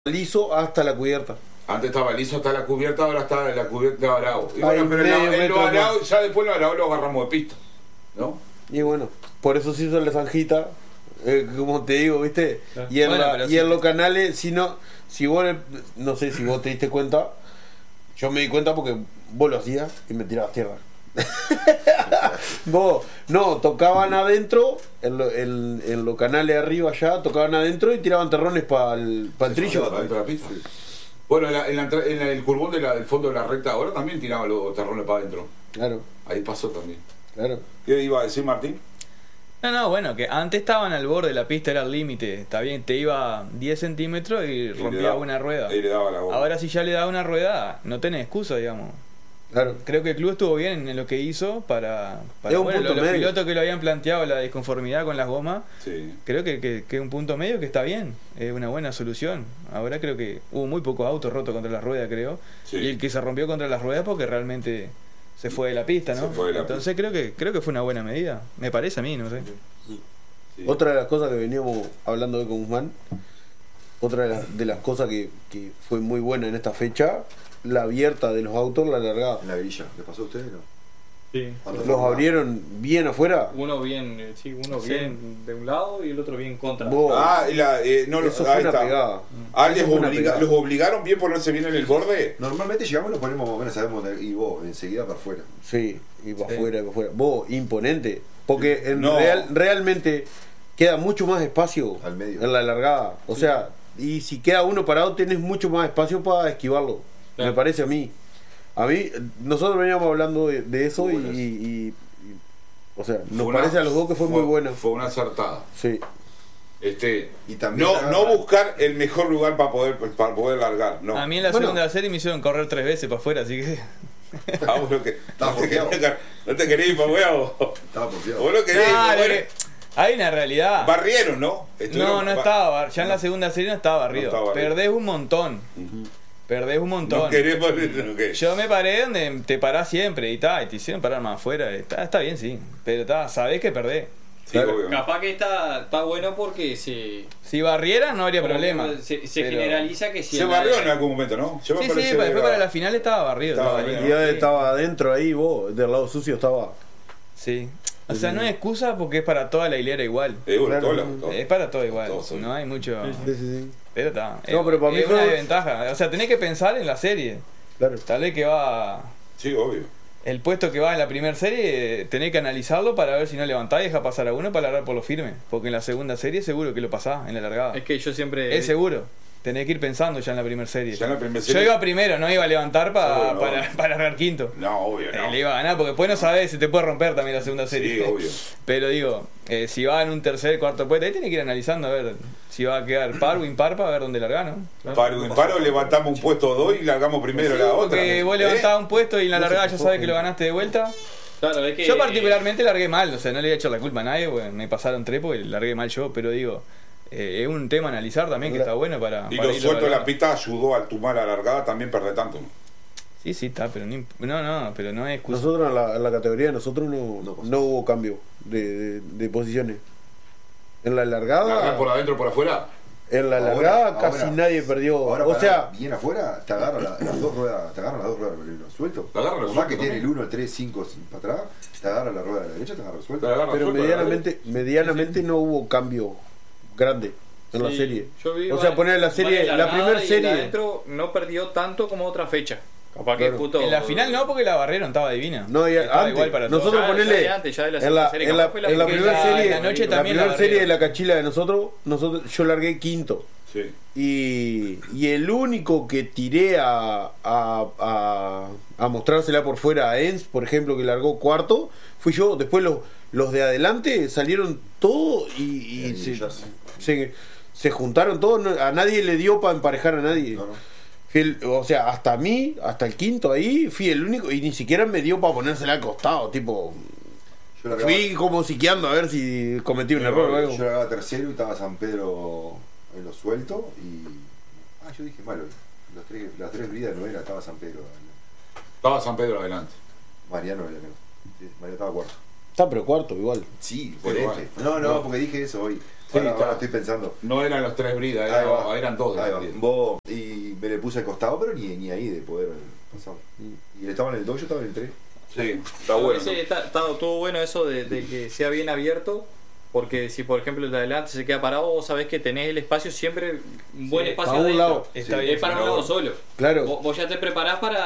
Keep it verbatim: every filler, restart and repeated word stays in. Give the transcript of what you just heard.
liso hasta la cubierta. Antes estaba liso hasta la cubierta, ahora está la cubierta Arao. Y Hay bueno, pero medio el, el metro Arao, más. ya después lo Arao lo agarramos de pista, ¿no? Y bueno, por eso se hizo la zanjita, eh, como te digo, ¿viste? Claro. Y en, Bueno, la- pero y sí en que- los canales, si no, si vos, le- no sé si vos te diste cuenta, yo me di cuenta porque vos lo hacías y me tirabas tierra. Vos, no, tocaban adentro, en, lo- en- en los canales arriba allá, tocaban adentro y tiraban terrones para el trillo. Adentro de la pista. Bueno, en, la- en la entra- en el curbón de la- del fondo de la recta ahora también tiraba los terrones para adentro. Claro, Ahí pasó también. claro. ¿Qué iba a decir Martín? No, no, bueno, que antes estaban al borde de la pista, era el límite. Está bien, te iba diez centímetros y Y le rompía daba- una rueda. Y le daba la goma. Ahora si ya le da una rueda, no tenés excusa, digamos. Claro. Creo que el club estuvo bien en lo que hizo para, para Es un bueno, punto los medio. pilotos que lo habían planteado la disconformidad con las gomas. Sí. Creo que, que, que es un punto medio que está bien, es una buena solución. Ahora creo que hubo muy pocos autos rotos contra las ruedas, creo. Sí. Y el que se rompió contra las ruedas porque realmente se fue de la pista, ¿no? Se fue de la Entonces creo que creo que fue una buena medida. Me parece a mí, no sé. Sí. Otra de las cosas que veníamos hablando hoy con Guzmán, otra de las, de las cosas que, que fue muy buena en esta fecha, la abierta de los autos, la largada. En la grilla. ¿Le pasó a ustedes? No. Sí. ¿Cuándo Los fue? abrieron bien afuera. Uno bien, eh, sí, uno Sí. bien de un lado y el otro bien contra. Vos, Ah, y la, eh, no, eso ahí fue una está. pegada. Ah, Eso les fue una obliga- pegada. ¿los obligaron bien ponerse bien en el borde? Normalmente llegamos y nos ponemos más o menos, sabemos dónde- y vos, enseguida para afuera. Sí, y para Sí. afuera, y para afuera. Vos, imponente. Porque en No. real, realmente queda mucho más espacio Al medio. en la largada. O sea, y si queda uno parado, tenés mucho más espacio para esquivarlo. Claro. Me parece a mí. A mí, nosotros veníamos hablando de, de eso y, Muy buenas. y- y- y- o sea, nos Fue una- parece a los dos que fue, muy bueno. Fue una acertada. Sí. Este, Y también no, agarra- no buscar el mejor lugar para poder para poder largar, no. A mí en la Bueno. segunda serie me hicieron correr tres veces para afuera, así que... Ah, vos lo que, Estaba no, te porfiado. querés, no te querés ir para afuera, vos. Estaba porfiado. Vos lo querés ir No, para lo afuera. que- hay una realidad. Barrieron, ¿no? No, Estuvieron- no ba- estaba bar- ya en la segunda serie no estaba barrido. estaba barrido. Perdés un montón. Perdés un montón. No querés barrer, no querés. Yo me paré donde te parás siempre y ta, y te hicieron parar más afuera. Está, está bien, sí. Pero ta, sabés que perdés. Sí, obvio. Capaz que está, está bueno porque se, Si barrieras no habría como problema. se, se Pero- generaliza que si Se en barrió la- en algún momento, ¿no? Yo me Sí, sí, parece pa- después que para era- la final estaba barrido. Estaba estaba barrido. Y lindo. él Sí. estaba adentro ahí, vos, del lado sucio estaba. Sí. O sea, no es excusa porque es para toda la hilera igual. Eh, bueno, Claro. todo lo- todo. Es para todo igual. Todo, sí. No hay mucho. Sí, sí, sí. Pero está. No, pero para mí es fue- una desventaja. O sea, tenés que pensar en la serie. Claro. Tal vez que va. Sí, obvio. El puesto que va en la primera serie, tenés que analizarlo para ver si no levantás y deja pasar a uno para largar por lo firme. Porque en la segunda serie seguro que lo pasás en la largada. Es que yo siempre... Es seguro. Tenés que ir pensando ya en la primera serie. Ya en la primera Yo serie- iba primero, no iba a levantar pa- Seguro, no. para, para largar quinto. No, obvio, Eh, no. le iba a ganar porque después no sabés si te puede romper también la segunda serie. Sí, obvio. Pero digo, eh, si va en un tercer, cuarto puesto, ahí tenés que ir analizando a ver si va a quedar par o impar para ver dónde largar, ¿no? Paro, en paro levantamos un puesto o dos y largamos primero la otra. Porque vos ¿Eh? levantás un puesto y en la No se largada ya fijó sabés que gente. lo ganaste de vuelta. Claro, es que... Yo particularmente largué mal, o sea, no le voy a echar la culpa a nadie, porque me pasaron tres porque largué mal yo, pero digo, eh, es un tema a analizar también que La- está bueno para... Y para lo irlo suelto de la largando. pista ayudó al tomar la largada también perder tanto. ¿no? Sí, sí, está, pero no, imp- no, no, pero no es excusa. Nosotros en la, en la categoría de nosotros no, No pasó. no hubo cambio de, de, de posiciones. En la largada, ¿Largar por adentro o por afuera? en la Ahora- largada casi ahora- nadie perdió. Ahora, O para sea, bien afuera, te agarra la- las dos ruedas, te agarran las dos ruedas del hilo suelto. Te agarran Por los más que sueltos tiene el también. uno, el tres, cinco para atrás, te agarra la rueda de la derecha, te agarra el suelto. Te agarran pero suelto, medianamente, medianamente no hubo cambio grande en la Sí, serie. yo vi, O sea, poner la serie, vale, la largada primera y el serie. adentro no perdió tanto como otra fecha. Capaz que Claro. justo... En la final no, porque la barrieron, estaba divina. No, y Estaba antes, igual para todos. nosotros Ya- ya ponele de antes, ya de la en segunda la, serie, en la, capaz fue la en la que primera la- serie, la noche la también la primera serie de barrieron. la cachila de nosotros, nosotros, yo largué quinto. Sí. Y, y el único que tiré a, a, a, a mostrársela por fuera a Enz, por ejemplo, que largó cuarto, fui yo. Después los, los de adelante salieron todos y, y El se, Jazz. se, se juntaron todos. No- a nadie le dio para emparejar a nadie. No, no. Fui el- o sea, hasta mí, hasta el quinto ahí, fui el único y ni siquiera me dio para ponérsela al costado. Tipo, Yo largaba, fui como siqueando a ver si cometí un error o algo. yo largaba tercero y estaba San Pedro en lo suelto y... Ah, yo dije malo, los tres, las tres bridas no era, estaba San Pedro. Estaba San Pedro adelante. Mariano era, creo. Sí, Mariano estaba cuarto. Está pero cuarto igual. Sí, Pero excelente. bueno. No, no, No. porque dije eso hoy. Sí, ahora, está. ahora estoy pensando. No eran los tres bridas, Ahí era- va. eran dos de Ahí la va. brida. Vos, y me le puse al costado, pero ni, ni ahí de poder pasar. Y él estaba en el dos, yo estaba en el tres. Sí, está A bueno. veces está, está- estuvo bueno eso de, de que sea bien abierto, porque si por ejemplo el de adelante se queda parado, vos sabés que tenés el espacio siempre, un buen Sí, espacio para un adentro. lado. Está Es bien, para un está lado bueno. solo. Claro. Vos, vos ya te preparás para